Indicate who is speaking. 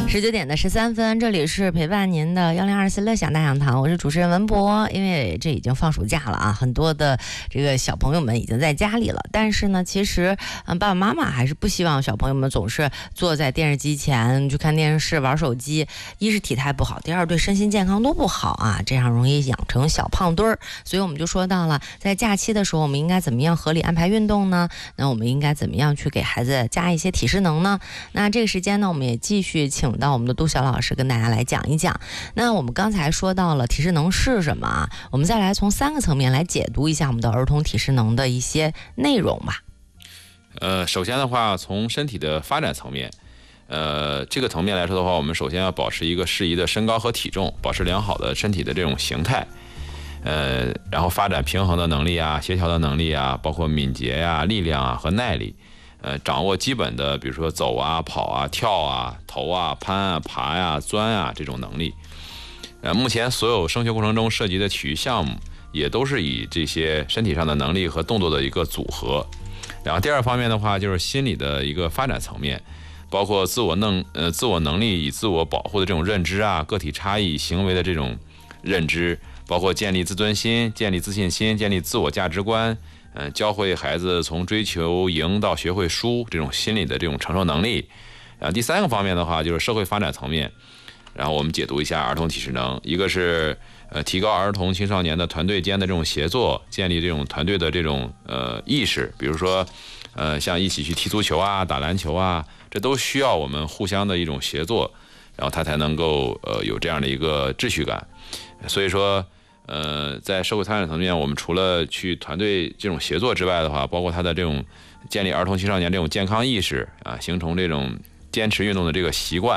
Speaker 1: 19:13，这里是陪伴您的1024乐享大讲堂，我是主持人文博。因为这已经放暑假了啊，很多的这个小朋友们已经在家里了，但是呢，其实爸爸妈妈还是不希望小朋友们总是坐在电视机前去看电视、玩手机，一是体态不好，第二对身心健康都不好啊，这样容易养成小胖墩儿。所以我们就说到了，在假期的时候，我们应该怎么样合理安排运动呢？那我们应该怎么样去给孩子加一些体适能呢？那这个时间呢，我们也继续请到我们的杜晓老师跟大家来讲一讲。那我们刚才说到了体适能是什么啊？我们再来从3个层面来解读一下我们的儿童体适能的一些内容吧。
Speaker 2: 首先的话，从身体的发展层面，这个层面来说的话，我们首先要保持一个适宜的身高和体重，保持良好的身体的这种形态，然后发展平衡的能力啊、协调的能力啊，包括敏捷啊、力量啊和耐力。掌握基本的，比如说走啊、跑啊、跳啊、投啊、攀啊、爬呀、钻啊这种能力。目前所有升学过程中涉及的体育项目，也都是以这些身体上的能力和动作的一个组合。然后第二方面的话，就是心理的一个发展层面，包括自我能力与自我保护的这种认知啊，个体差异行为的这种认知，包括建立自尊心、建立自信心、建立自我价值观。教会孩子从追求赢到学会输这种心理的这种承受能力。然后第3个方面的话，就是社会发展层面。然后我们解读一下儿童体适能，一个是提高儿童青少年的团队间的这种协作，建立这种团队的这种意识，比如说像一起去踢足球啊、打篮球啊，这都需要我们互相的一种协作，然后他才能够有这样的一个秩序感。所以说在社会发展层面，我们除了去团队这种协作之外的话，包括他的这种建立儿童青少年这种健康意识啊，形成这种坚持运动的这个习惯。